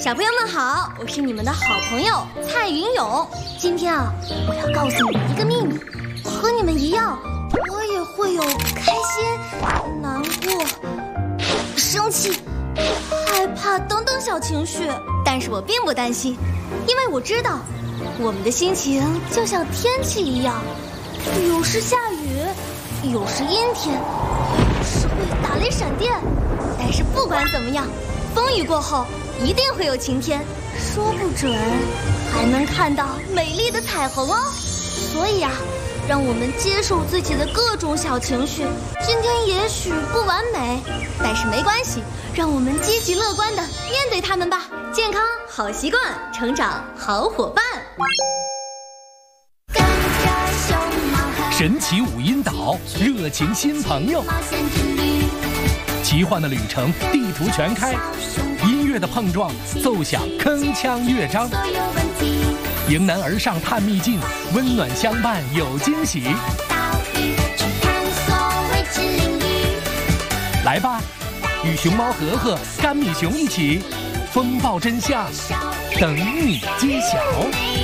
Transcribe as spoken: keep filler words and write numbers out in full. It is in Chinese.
小朋友们好，我是你们的好朋友蔡云勇。今天啊，我要告诉你们一个秘密，和你们一样，我也会有开心、难过、生气、害怕等等小情绪。但是我并不担心，因为我知道，我们的心情就像天气一样，有时下雨，有时阴天，有时会打雷闪电。但是不管怎么样，风雨过后一定会有晴天，说不准还能看到美丽的彩虹哦。所以啊，让我们接受自己的各种小情绪。今天也许不完美，但是没关系，让我们积极乐观地面对它们吧。健康好习惯，成长好伙伴。 神奇五音岛，热情新朋友，奇幻的旅程，地图全开，音乐的碰撞，奏响铿锵乐章，迎难而上探秘境，温暖相伴有惊喜。来吧，与熊猫和和、甘米熊一起风暴真相，等你揭晓。